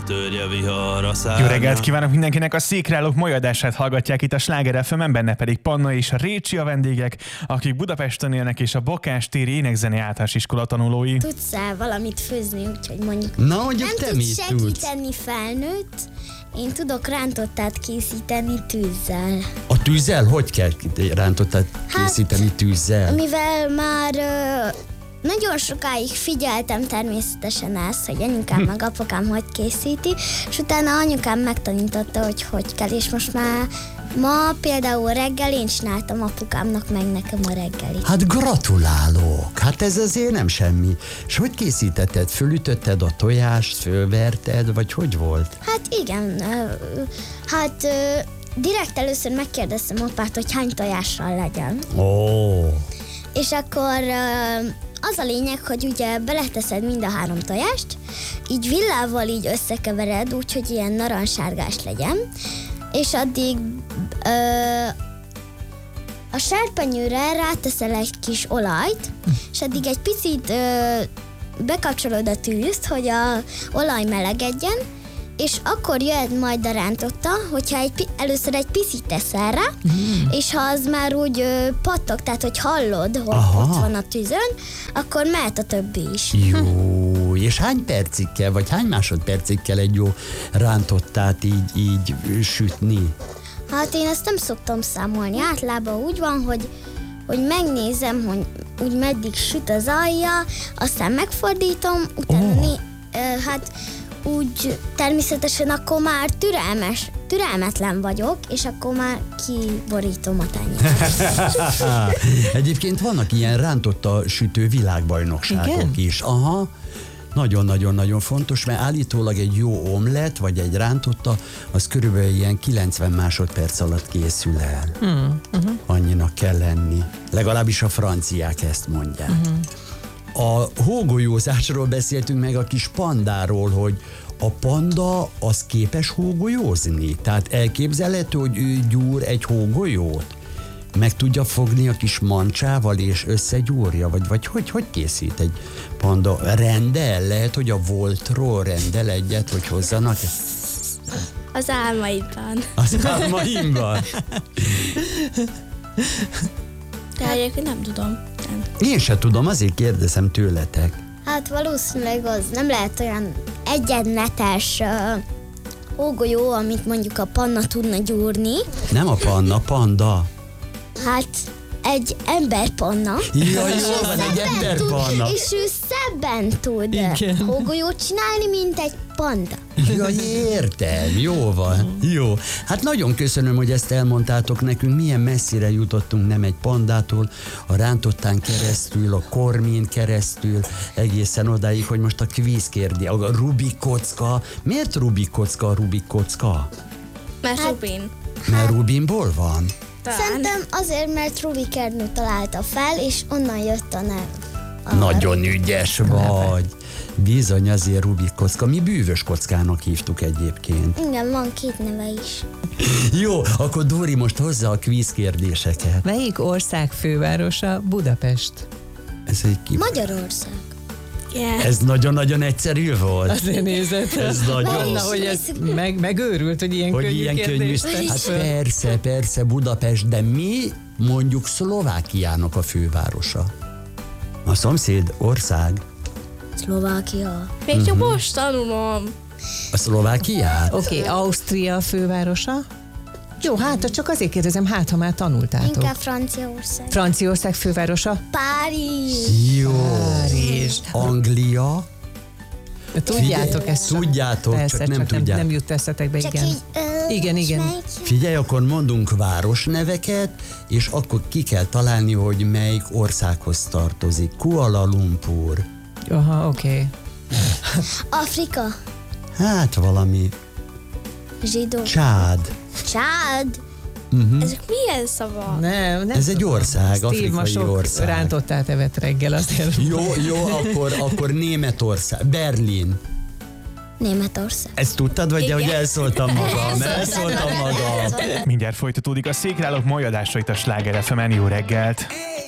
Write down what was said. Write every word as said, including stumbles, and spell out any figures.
törje vihar a szárnya. Jó reggelt kívánok mindenkinek, a Székreállók mai adását hallgatják itt a Sláger ef em-en, benne pedig Panna és Récsi a vendégek, akik Budapesten élnek és a Bakás téri énekzene általános iskola tanulói. Tudsz-e valamit főzni, úgyhogy mondjuk Na, mondjuk nem te tudsz mit tudsz? segíteni felnőtt, én tudok rántottát készíteni tűzzel. A tűzzel? Hogy kell rántottát készíteni tűzzel? Mivel már ö, nagyon sokáig figyeltem természetesen ezt, hogy anyukám meg apukám hogy készíti, és utána anyukám megtanította, hogy hogy kell, és most már ma például reggel én csináltam apukámnak meg nekem a reggelit. Hát gratulálok! Hát ez azért nem semmi. És hogy készítetted? Fölütötted a tojást, fölverted, vagy hogy volt? Hát igen, ö, hát ö, direkt először megkérdeztem apát, hogy hány tojással legyen. Ó, És akkor ö, az a lényeg, hogy ugye beleteszed mind a három tojást, így villával így összekevered, úgyhogy ilyen narancssárgás legyen, és addig ö, a serpenyőre ráteszel egy kis olajt, és addig egy picit ö, bekapcsolod a tűzt, hogy a olaj melegedjen, és akkor jöhet majd a rántotta, hogyha egy, pi- először egy picit teszel rá, mm. és ha az már úgy ö, pattog, tehát hogy hallod, hogy Aha. ott van a tűzön, akkor mehet a többi is. jó. És hány percig kell, vagy hány másodpercig kell egy jó rántottát így, így sütni? Hát én ezt nem szoktam számolni, általában úgy van, hogy, hogy megnézem, hogy úgy meddig süt az alja, aztán megfordítom, utána Ó. né, ö, hát úgy természetesen akkor már türelmes, türelmetlen vagyok, és akkor már kiborítom a tányért. Egyébként vannak ilyen rántotta sütő világbajnokságok Igen? is. Aha. Nagyon-nagyon-nagyon fontos, mert állítólag egy jó omlett, vagy egy rántotta, az körülbelül ilyen kilencven másodperc alatt készül el. Hmm, uh-huh. Annyinak kell lenni. Legalábbis a franciák ezt mondják. Uh-huh. A hógolyózásról beszéltünk meg, a kis pandáról, hogy a panda az képes hógolyózni? Tehát elképzelhető, hogy ő gyúr egy hógolyót? Meg tudja fogni a kis mancsával és összegyúrja? Vagy, vagy hogy, hogy készít egy panda? Rendel? Lehet, hogy a Voltról rendel egyet, hogy hozzanak? Az álmaidban. Az álmaimban. De egyébként nem tudom. Nem. Én se tudom, azért kérdezem tőletek. Hát valószínűleg az nem lehet olyan egyenletes uh, hógolyó, amit mondjuk a panna tudna gyúrni. Nem a panna, panda. Hát egy emberpanna. Ja, És jó ő van, egy szebben emberpanna. tud, és ő szebben tud Igen. hógolyót csinálni, mint egy panda. Ja, értem, jó van. Jó. Hát nagyon köszönöm, hogy ezt elmondtátok nekünk, milyen messzire jutottunk nem egy pandától, a rántottán keresztül, a kormén keresztül, egészen odáig, hogy most a kvíz kérdi, a Rubik kocka. Miért Rubik kocka a Rubik kocka? Mert Hát- Rubin. Mert Rubinból van? Talán. Szerintem azért, mert Rubik Ernő találta fel, és onnan jött a nev. A Nagyon ügyes vagy. Bizony, azért Rubik kocka. Mi bűvös kockának hívtuk egyébként. Igen, van két neve is. Jó, akkor Dóri most hozza a kvíz kérdéseket. Melyik ország fővárosa Budapest? Ez egy ki... Magyarország. Yeah. Ez nagyon-nagyon egyszerű volt. Azért nézett. Ez nagyon. Anna, hogy ez meg, megőrült, hogy ilyen Hogy könnyű ilyen könnyű. kérdést Hát tesz föl. persze, persze, Budapest, de mi mondjuk Szlovákiának a fővárosa? A szomszéd ország. Szlovákia. Még csak most tanulom. A Szlovákiát? Oké, okay, Ausztria a fővárosa? Jó, hát csak azért kérdezem, hát ha már tanultátok. Inkább Franciaország. Franciaország fővárosa? Párizs. Jó. Párizs. Anglia? Tudjátok ezt? Tudjátok, Persze, csak nem tudják. Nem, nem jut eszetekbe, Csak igen. így... Ö, Igen, és igen. melyik? Figyelj, akkor mondunk városneveket, és akkor ki kell találni, hogy melyik országhoz tartozik. Kuala Lumpur. Aha, oké. Okay. Afrika. Hát valami Zsidó. Csád. Csád. Ezek milyen szavak? Nem, nem Ez egy tudom. ország, Steve afrikai ma sok ország. rántottát evett reggel azért. Jó, jó, akkor, akkor Németország. Berlin. Németország. Ezt tudtad, vagy hogy elszóltam magam? Elszóltam magam. Mindjárt folytatódik a Székreállók mai adása itt a Sláger ef em-en. Jó reggelt!